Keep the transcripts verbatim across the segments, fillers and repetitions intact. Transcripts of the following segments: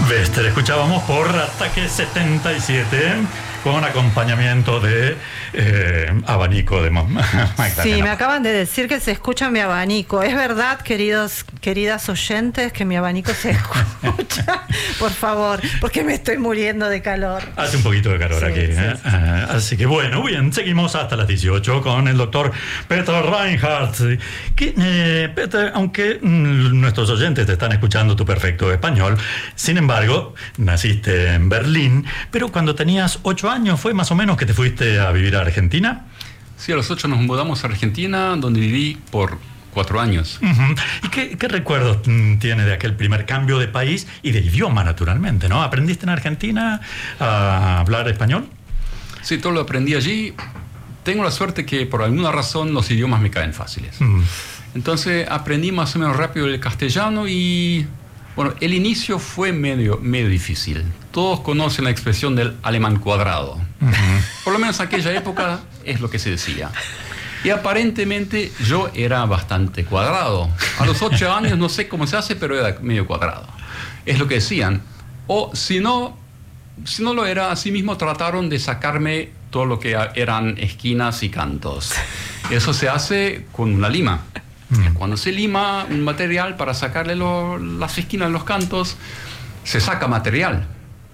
Bester, escuchábamos por Ataque setenta y siete con acompañamiento de eh, abanico de Magdalena. Sí, me acaban de decir que se escucha mi abanico. ¿Es verdad, queridos, queridas oyentes, que mi abanico se escucha? Por favor, porque me estoy muriendo de calor. Hace un poquito de calor, sí, aquí. Sí, ¿eh? sí. Uh, así que bueno, bien, seguimos hasta las dieciocho con el doctor Peter Reinhardt. Que, eh, Peter, aunque mm, nuestros oyentes te están escuchando tu perfecto español, sin embargo, naciste en Berlín, pero cuando tenías ocho años fue más o menos que te fuiste a vivir a Argentina. Sí, a los ocho nos mudamos a Argentina, donde viví por cuatro años. Uh-huh. ¿Y qué, qué recuerdos tienes de aquel primer cambio de país y de idioma, naturalmente, ¿no? ¿Aprendiste en Argentina a hablar español? Sí, todo lo aprendí allí. Tengo la suerte que por alguna razón los idiomas me caen fáciles. Uh-huh. Entonces aprendí más o menos rápido el castellano y... Bueno, el inicio fue medio, medio difícil. Todos conocen la expresión del alemán cuadrado. Uh-huh. Por lo menos en aquella época es lo que se decía. Y aparentemente yo era bastante cuadrado. A los ocho años no sé cómo se hace, pero era medio cuadrado. Es lo que decían. O si no, si no lo era, así mismo trataron de sacarme todo lo que eran esquinas y cantos. Eso se hace con una lima. Cuando se lima un material para sacarle lo, las esquinas de los cantos, se saca material.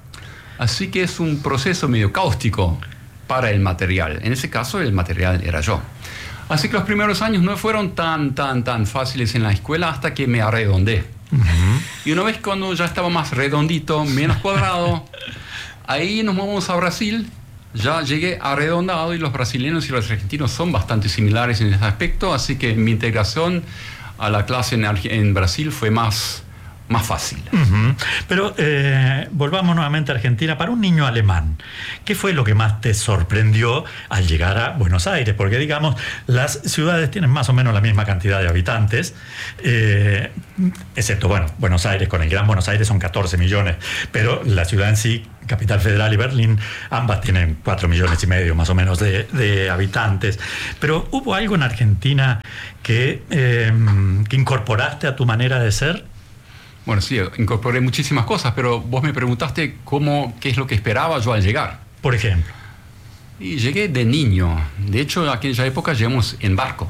Así que es un proceso medio cáustico para el material. En ese caso, el material era yo. Así que los primeros años no fueron tan, tan, tan fáciles en la escuela hasta que me arredondé. Uh-huh. Y una vez cuando ya estaba más redondito, menos cuadrado, ahí nos vamos a Brasil. Ya llegué arredondado y los brasileños y los argentinos son bastante similares en ese aspecto, así que mi integración a la clase en, en Brasil fue más, más fácil. Uh-huh. Pero eh, volvamos nuevamente a Argentina. Para un niño alemán, ¿qué fue lo que más te sorprendió al llegar a Buenos Aires? Porque, digamos, las ciudades tienen más o menos la misma cantidad de habitantes, eh, excepto, bueno, Buenos Aires, con el Gran Buenos Aires son catorce millones, pero la ciudad en sí, Capital Federal y Berlín, ambas tienen cuatro millones y medio más o menos de, de habitantes. Pero ¿hubo algo en Argentina que, eh, que incorporaste a tu manera de ser? Bueno, sí, incorporé muchísimas cosas, pero vos me preguntaste cómo, qué es lo que esperaba yo al llegar. Por ejemplo. Y llegué de niño. De hecho, en aquella época llegamos en barco.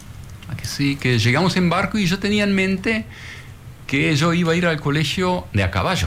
Así que llegamos en barco y yo tenía en mente que yo iba a ir al colegio de a caballo.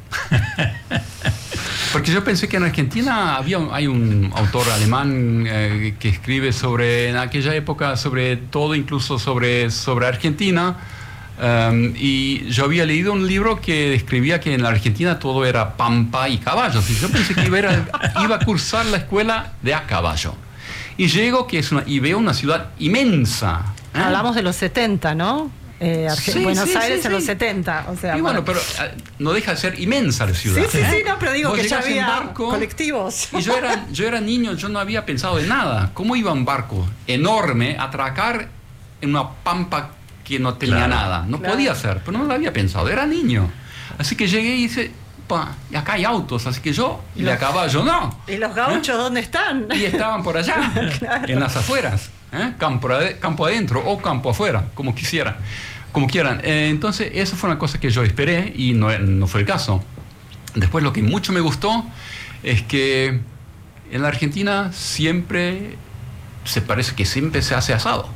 Porque yo pensé que en Argentina había hay un autor alemán eh, que escribe sobre, en aquella época, sobre todo, incluso sobre, sobre Argentina. Um, y yo había leído un libro que describía que en la Argentina todo era pampa y caballos. Y yo pensé que iba a, iba a cursar la escuela de a caballo. Y llego que es una, y veo una ciudad inmensa. ¿eh? Hablamos de los setenta, ¿no? Eh, sí, Buenos sí, Aires sí, en sí. los setenta, o sea, y bueno, bueno, pero uh, no deja de ser inmensa la ciudad. Sí, sí, ¿eh? sí, no, pero digo Vos que ya había barco, colectivos. Y yo era, yo era niño, yo no había pensado en nada. ¿Cómo iba un barco enorme a atracar en una pampa que no tenía claro. nada? No claro. podía hacer, pero no lo había pensado, era niño. Así que llegué y hice, pa, y acá hay autos, así que yo, y, y de a caballo no. ¿Y los gauchos ¿eh? dónde están? Y estaban por allá, claro. en las afueras, ¿eh? campo, ade- campo adentro o campo afuera, como quisiera. Como quieran. Eh, entonces, eso fue una cosa que yo esperé y no, no fue el caso. Después, lo que mucho me gustó es que en la Argentina siempre se parece que siempre se hace asado.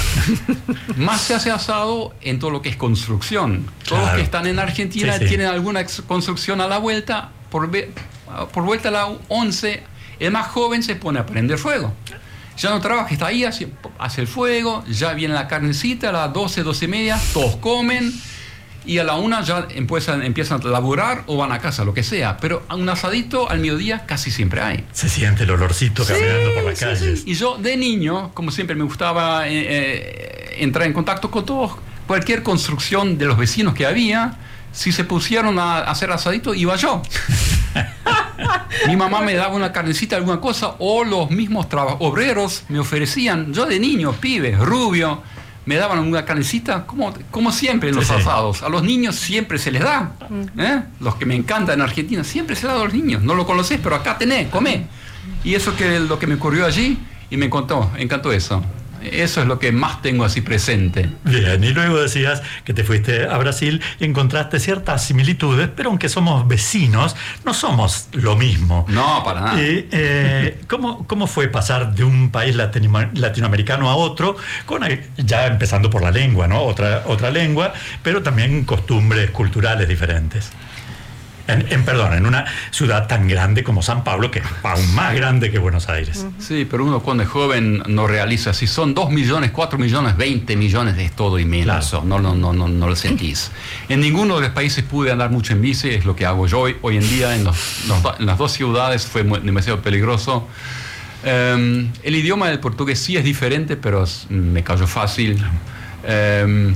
Más se hace asado en todo lo que es construcción. Todos claro. los que están en Argentina sí, sí. tienen alguna construcción a la vuelta. Por, por vuelta a la once, el más joven se pone a prender fuego. Ya no trabaja, está ahí, hace, hace el fuego, ya viene la carnecita a las doce, doce y media, todos comen y a la una ya empiezan, empiezan a laburar o van a casa, lo que sea. Pero un asadito al mediodía casi siempre hay. Se siente el olorcito sí, caminando por las sí, calles. Sí. Y yo de niño, como siempre me gustaba eh, eh, entrar en contacto con todos, cualquier construcción de los vecinos que había, si se pusieron a hacer asadito, iba yo. Mi mamá me daba una carnecita, alguna cosa, o los mismos traba- obreros me ofrecían, yo de niño, pibe, rubio, me daban una carnecita, como, como siempre en los sí, asados. Sí. A los niños siempre se les da. ¿eh? Los que me encantan en Argentina, siempre se les da a los niños. No lo conocés, pero acá tenés, comé. Y eso que es lo que me ocurrió allí, y me encantó, encantó eso. Eso es lo que más tengo así presente. Bien, y luego decías que te fuiste a Brasil y encontraste ciertas similitudes, pero aunque somos vecinos, no somos lo mismo. No, para nada. Y, eh, ¿cómo, ¿Cómo fue pasar de un país latino, latinoamericano a otro, con, ya empezando por la lengua, ¿no? Otra, otra lengua, pero también costumbres culturales diferentes? En, en, perdón, en una ciudad tan grande como San Pablo, que es aún más grande que Buenos Aires. Sí, pero uno cuando es joven no realiza, si son dos millones, cuatro millones, veinte millones es todo y menos, claro. no, no, no, no, no lo sentís. En ninguno de los países pude andar mucho en bici, es lo que hago yo hoy, hoy en día en, los, los, en las dos ciudades fue muy, demasiado peligroso. Um, el idioma del portugués sí es diferente, pero me cayó fácil. Um,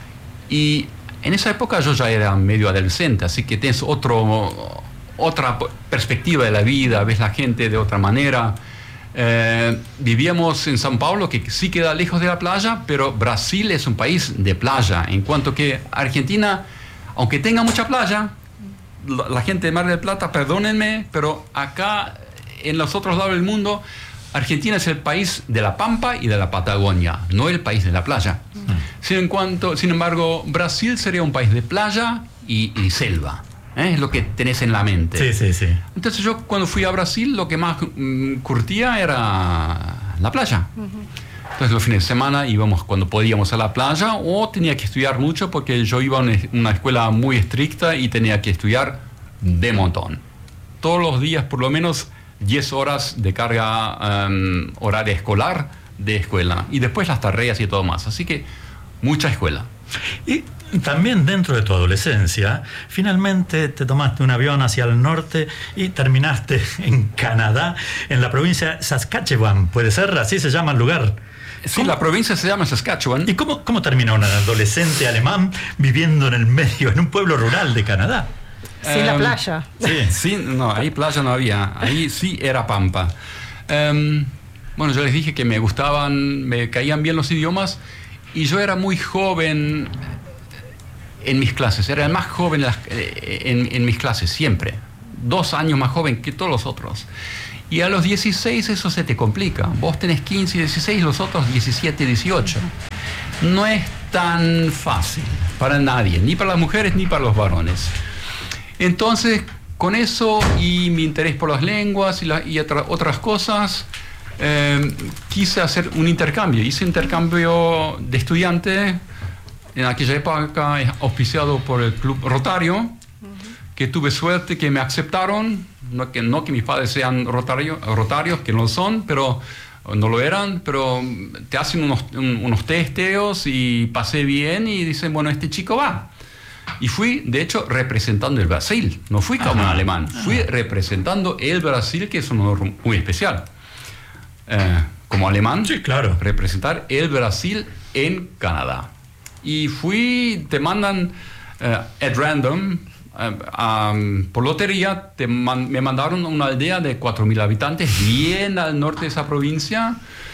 y en esa época yo ya era medio adolescente, así que tienes otro, otra perspectiva de la vida, ves la gente de otra manera. Eh, vivíamos en San Pablo, que sí queda lejos de la playa, pero Brasil es un país de playa, en cuanto que Argentina, aunque tenga mucha playa, la, la gente de Mar del Plata, perdónenme, pero acá en los otros lados del mundo, Argentina es el país de la Pampa y de la Patagonia, no el país de la playa. Mm. Sin, en cuanto, sin embargo, Brasil sería un país de playa y, y selva. ¿eh? Es lo que tenés en la mente. Sí, sí, sí. Entonces yo cuando fui a Brasil lo que más mm, curtía era la playa. Uh-huh. Entonces los fines de semana íbamos cuando podíamos a la playa o tenía que estudiar mucho porque yo iba a una, una escuela muy estricta y tenía que estudiar de montón. Todos los días por lo menos diez horas de carga um, horaria escolar de escuela y después las tareas y todo más, así que mucha escuela. Y también dentro de tu adolescencia finalmente te tomaste un avión hacia el norte y terminaste en Canadá, en la provincia de Saskatchewan, ¿puede ser? Así se llama el lugar. Sí, la provincia se llama Saskatchewan. ¿Y cómo, cómo termina un adolescente alemán viviendo en el medio, en un pueblo rural de Canadá? Sin um, la playa. Sí, sí, no, ahí playa no había, ahí sí era pampa. Um, bueno, yo les dije que me gustaban, me caían bien los idiomas y yo era muy joven en mis clases, era el más joven en, las, en, en mis clases, siempre. Dos años más joven que todos los otros. Y a los dieciséis eso se te complica. Vos tenés quince y dieciséis, los otros diecisiete y dieciocho. No es tan fácil para nadie, ni para las mujeres ni para los varones. Entonces, con eso y mi interés por las lenguas y, la, y otra, otras cosas, eh, quise hacer un intercambio. Hice intercambio de estudiante en aquella época auspiciado por el Club Rotario, uh-huh. que tuve suerte que me aceptaron, no que, no que mis padres sean rotario, rotarios, que no lo son, pero no lo eran, pero te hacen unos, un, unos testeos y pasé bien y dicen, bueno, este chico va. Y fui, de hecho, representando el Brasil. No fui como un alemán. Fui representando el Brasil, que es un honor muy especial. Eh, como alemán, sí, claro. Representar el Brasil en Canadá. Y fui, te mandan uh, at random, uh, um, por lotería, te man, me mandaron a una aldea de cuatro mil habitantes, bien al norte de esa provincia.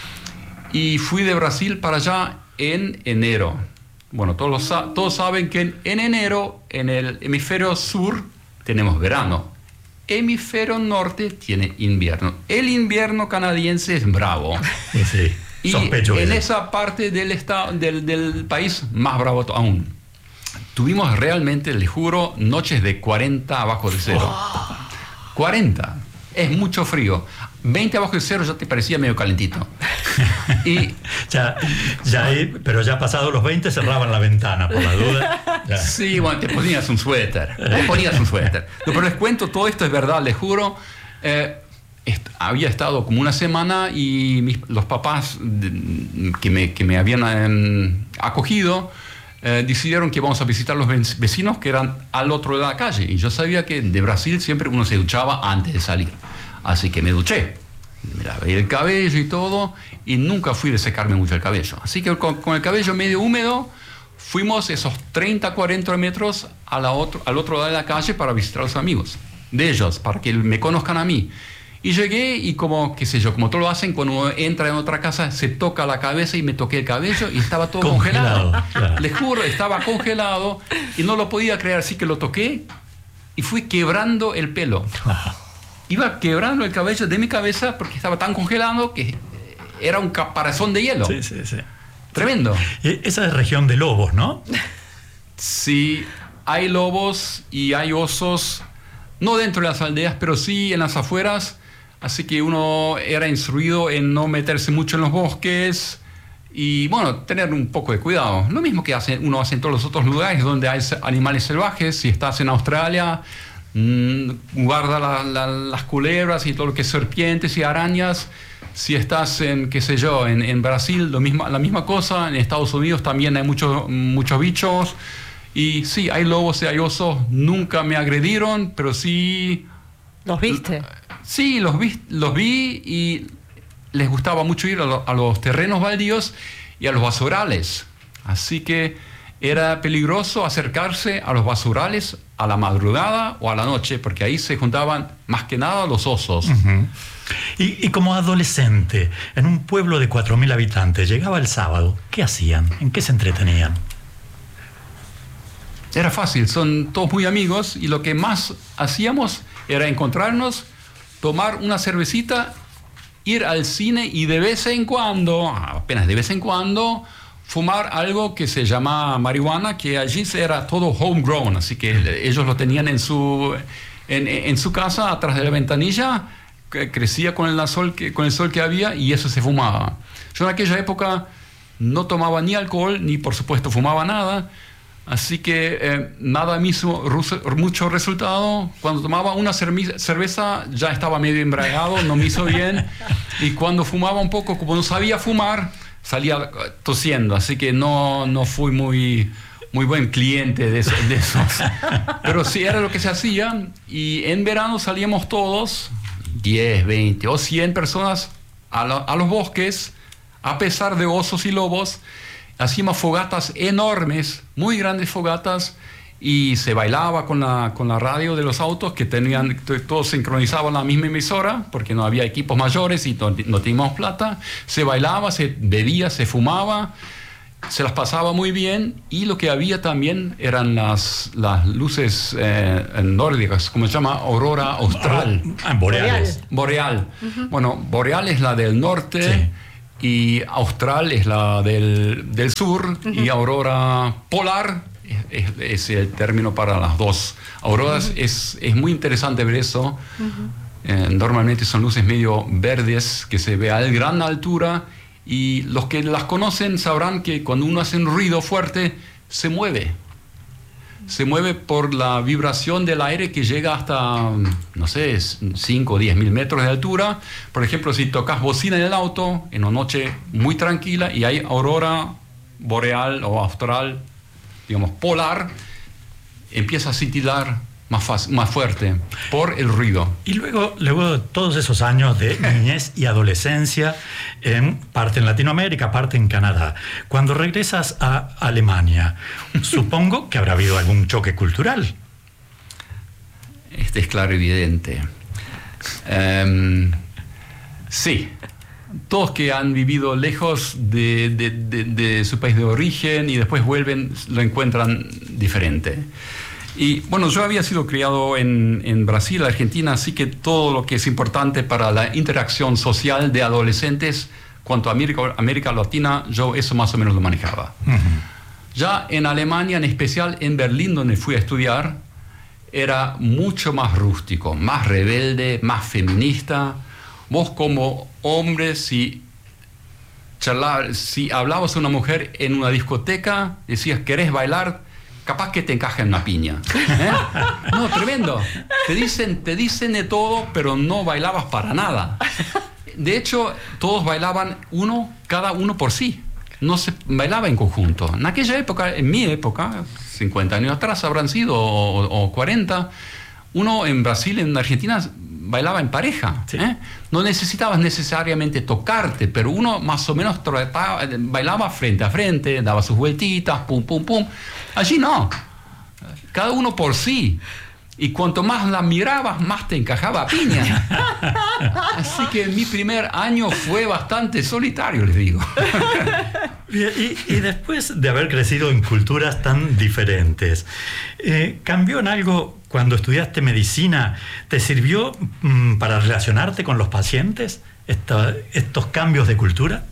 Y fui de Brasil para allá en enero. Bueno, todos, los, todos saben que en, en enero, en el hemisferio sur, tenemos verano. Hemisferio norte tiene invierno. El invierno canadiense es bravo. Sí, sí. Y Sospecho en eso. esa parte del, estado, del, del país, más bravo aún. Tuvimos realmente, les juro, noches de cuarenta abajo de cero. Oh. cuarenta. Es mucho frío. veinte abajo de cero ya te parecía medio calentito. Y ya, ya ahí, pero ya pasados los veinte cerraban la ventana, por la duda. Ya. Sí, bueno, te ponías un suéter. Te ponías un suéter. No, pero les cuento, todo esto es verdad, les juro. Eh, est- había estado como una semana y mis, los papás de, que, me, que me habían eh, acogido eh, decidieron que íbamos a visitar los vecinos que eran al otro lado de la calle. Y yo sabía que de Brasil siempre uno se duchaba antes de salir. Así que me duché, me lavé el cabello y todo, y nunca fui de secarme mucho el cabello. Así que con, con el cabello medio húmedo, fuimos esos treinta, cuarenta metros a la otro, al otro lado de la calle para visitar a los amigos de ellos, para que me conozcan a mí. Y llegué y como, qué sé yo, como todos lo hacen, cuando uno entra en otra casa, se toca la cabeza y me toqué el cabello y estaba todo congelado. congelado. Claro. Les juro, estaba congelado y no lo podía creer, así que lo toqué y fui quebrando el pelo. Iba quebrando el cabello de mi cabeza porque estaba tan congelado que era un caparazón de hielo. Sí, sí, sí. Tremendo. Esa es región de lobos, ¿no? Sí, hay lobos y hay osos, no dentro de las aldeas, pero sí en las afueras. Así que uno era instruido en no meterse mucho en los bosques y, bueno, tener un poco de cuidado. Lo mismo que hace, uno hace en todos los otros lugares donde hay animales salvajes. Si estás en Australia, mmm, guarda la, la, las culebras y todo lo que es serpientes y arañas. Si estás en, qué sé yo, en, en Brasil, lo misma, la misma cosa. En Estados Unidos también hay muchos, muchos bichos. Y sí, hay lobos y hay osos. Nunca me agredieron, pero sí... ¿Los viste? Sí, los vi, los vi y les gustaba mucho ir a, lo, a los terrenos baldíos y a los basurales. Así que era peligroso acercarse a los basurales a la madrugada o a la noche, porque ahí se juntaban más que nada los osos. Uh-huh. y, y como adolescente, en un pueblo de cuatro mil habitantes, llegaba el sábado, ¿qué hacían? ¿En qué se entretenían? Era fácil, son todos muy amigos y lo que más hacíamos era encontrarnos, tomar una cervecita, ir al cine y de vez en cuando, apenas de vez en cuando, fumar algo que se llama marihuana, que allí era todo homegrown, así que ellos lo tenían en su, en, en su casa, atrás de la ventanilla, que crecía con el, sol que, con el sol que había y eso se fumaba. Yo en aquella época no tomaba ni alcohol, ni por supuesto fumaba nada. Así que eh, nada me hizo mucho resultado. Cuando tomaba una cerveza ya estaba medio embriagado, no me hizo bien. Y cuando fumaba un poco, como no sabía fumar, salía tosiendo. Así que no, no fui muy, muy buen cliente de, eso, de esos. Pero sí era lo que se hacía. Y en verano salíamos todos, diez, veinte o cien personas, a, la, a los bosques, a pesar de osos y lobos. Hacíamos fogatas enormes, muy grandes fogatas, y se bailaba con la, con la radio de los autos que tenían, todos sincronizaban la misma emisora, porque no había equipos mayores y no, no teníamos plata. Se bailaba, se bebía, se fumaba, se las pasaba muy bien, y lo que había también eran las, las luces eh, nórdicas, como se llama, aurora austral. Ah, boreales. Boreal. Uh-huh. Bueno, boreal es la del norte. Sí. Y austral es la del, del sur, uh-huh. Y aurora polar es, es, es el término para las dos auroras. Uh-huh. Es, es muy interesante ver eso. Uh-huh. Eh, normalmente son luces medio verdes que se ve a gran altura, y los que las conocen sabrán que cuando uno hace un ruido fuerte se mueve. Se mueve por la vibración del aire que llega hasta, no sé, cinco o diez mil metros de altura. Por ejemplo, si tocas bocina en el auto en una noche muy tranquila y hay aurora boreal o austral, digamos, polar, empieza a cintilar más, fácil, más fuerte por el ruido. Y luego, luego de todos esos años de niñez y adolescencia, en parte en Latinoamérica, parte en Canadá, cuando regresas a Alemania, supongo que habrá habido algún choque cultural. Este es claro, evidente. Um, sí. Todos que han vivido lejos de, de, de, de su país de origen y después vuelven, lo encuentran diferente. Y bueno, yo había sido criado en, en Brasil, Argentina, así que todo lo que es importante para la interacción social de adolescentes cuanto a América, América Latina, yo eso más o menos lo manejaba. Uh-huh. Ya en Alemania, en especial en Berlín, donde fui a estudiar, era mucho más rústico, más rebelde, más feminista. Vos como hombre, si, charla, si hablabas a una mujer en una discoteca, decías, ¿querés bailar? Capaz que te encaja en una piña. ¿Eh? No, tremendo. Te dicen, te dicen de todo, pero no bailabas para nada. De hecho, todos bailaban uno, cada uno por sí. No se bailaba en conjunto. En aquella época, en mi época, cincuenta años atrás habrán sido, o, o cuarenta, uno en Brasil, en Argentina, bailaba en pareja. Sí. ¿Eh? No necesitabas necesariamente tocarte, pero uno más o menos trataba, bailaba frente a frente, daba sus vueltitas, pum, pum, pum. Allí no. Cada uno por sí. Y cuanto más la mirabas, más te encajaba a piña. Así que mi primer año fue bastante solitario, les digo. Y, y después de haber crecido en culturas tan diferentes, eh, ¿cambió en algo cuando estudiaste medicina? ¿Te sirvió mmm, para relacionarte con los pacientes? esta, estos cambios de cultura?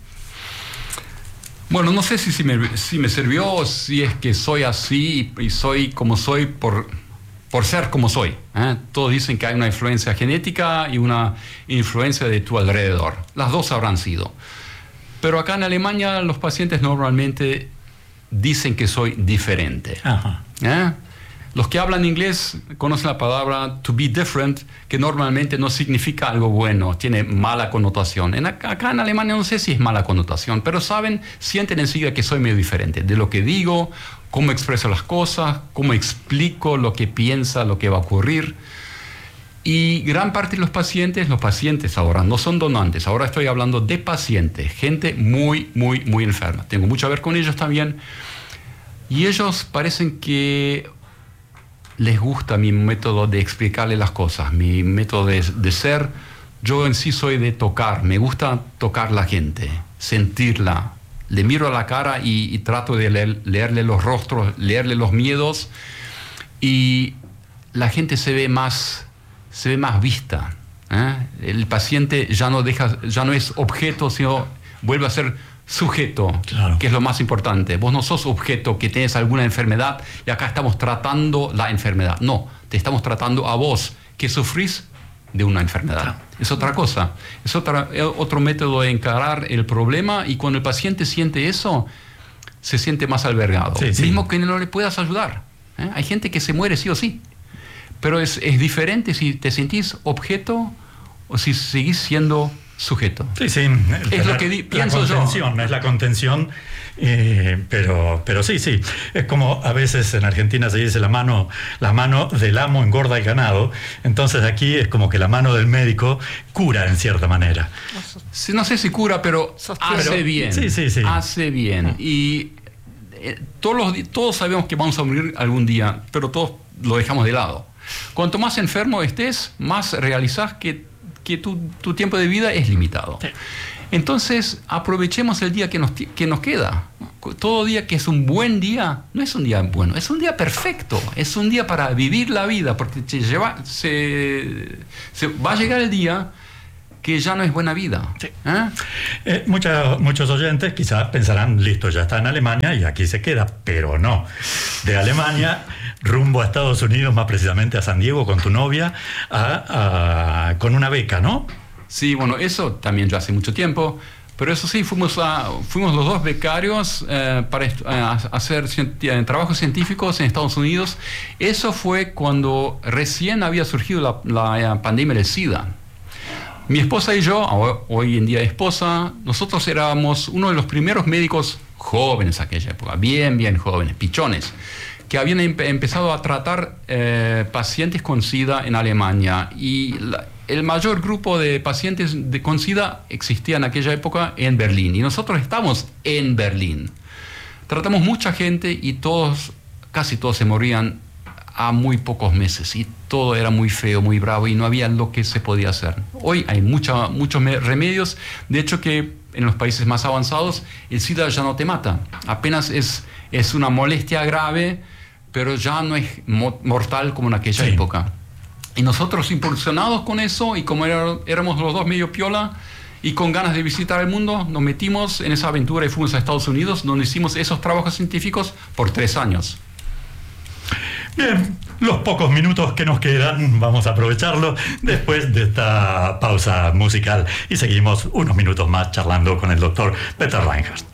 Bueno, no sé si, si, me, si me sirvió o si es que soy así y, y soy como soy por, por ser como soy. ¿eh? Todos dicen que hay una influencia genética y una influencia de tu alrededor. Las dos habrán sido. Pero acá en Alemania los pacientes normalmente dicen que soy diferente. Ajá. ¿Eh? Los que hablan inglés conocen la palabra to be different, que normalmente no significa algo bueno, tiene mala connotación. En acá, acá en Alemania no sé si es mala connotación, pero saben, sienten enseguida que soy medio diferente de lo que digo, cómo expreso las cosas, cómo explico lo que piensa, lo que va a ocurrir. Y gran parte de los pacientes, los pacientes ahora no son donantes, ahora estoy hablando de pacientes, gente muy, muy, muy enferma. Tengo mucho a ver con ellos también. Y ellos parecen que les gusta mi método de explicarle las cosas, mi método de, de ser. Yo en sí soy de tocar, me gusta tocar la gente, sentirla. Le miro a la cara y, y trato de leer, leerle los rostros, leerle los miedos. Y la gente se ve más, se ve más vista. ¿eh? El paciente ya no, deja, ya no es objeto, sino vuelve a ser sujeto, claro. que es lo más importante. Vos no sos objeto que tienes alguna enfermedad y acá estamos tratando la enfermedad. No, te estamos tratando a vos que sufrís de una enfermedad. Claro. Es otra cosa. Es otra, otro método de encarar el problema y cuando el paciente siente eso, se siente más albergado. Sí, sí. Mismo que no le puedas ayudar. ¿eh? Hay gente que se muere sí o sí. Pero es, es diferente si te sentís objeto o si seguís siendo sujeto. Sí, sí. Es lo que di, pienso yo. Es la contención, eh, pero, pero sí, sí. Es como a veces en Argentina se dice la mano, la mano del amo engorda el ganado. Entonces aquí es como que la mano del médico cura en cierta manera. Sí, no sé si cura, pero hace pero, bien. Sí, sí, sí. Hace bien. Ah. Y eh, todos, los, todos sabemos que vamos a morir algún día, pero todos lo dejamos de lado. Cuanto más enfermo estés, más realizás que que tu, tu tiempo de vida es limitado. Sí. Entonces, aprovechemos el día que nos, que nos queda. Todo día que es un buen día, no es un día bueno, es un día perfecto. Es un día para vivir la vida, porque se, lleva, se, se va a llegar el día que ya no es buena vida. Sí. ¿Eh? Eh, mucha, muchos oyentes quizás pensarán, listo, ya está en Alemania y aquí se queda, pero no. De Alemania rumbo a Estados Unidos, más precisamente a San Diego con tu novia, a, a, con una beca, ¿no? Sí, bueno, eso también ya hace mucho tiempo, pero eso sí, fuimos, a, fuimos los dos becarios eh, para a hacer cien, trabajos científicos en Estados Unidos. Eso fue cuando recién había surgido la, la pandemia del SIDA. Mi esposa y yo, hoy en día esposa, nosotros éramos uno de los primeros médicos jóvenes en aquella época, bien, bien jóvenes, pichones, que habían empe empezado a tratar eh, pacientes con SIDA en Alemania. Y la, el mayor grupo de pacientes de, con SIDA existía en aquella época en Berlín. Y nosotros estamos en Berlín. Tratamos mucha gente y todos, casi todos se morían a muy pocos meses. Y todo era muy feo, muy bravo y no había lo que se podía hacer. Hoy hay mucha, muchos remedios. De hecho que en los países más avanzados el SIDA ya no te mata. Apenas es, es una molestia grave, pero ya no es mortal como en aquella sí. época. Y nosotros impulsionados con eso, y como era, éramos los dos medio piola, y con ganas de visitar el mundo, nos metimos en esa aventura y fuimos a Estados Unidos, donde hicimos esos trabajos científicos por tres años. Bien, los pocos minutos que nos quedan, vamos a aprovecharlo después de esta pausa musical, y seguimos unos minutos más charlando con el doctor Peter Reinhardt.